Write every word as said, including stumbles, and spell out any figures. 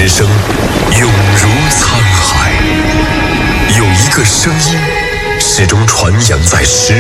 之声永如沧海，有一个声音始终传扬在时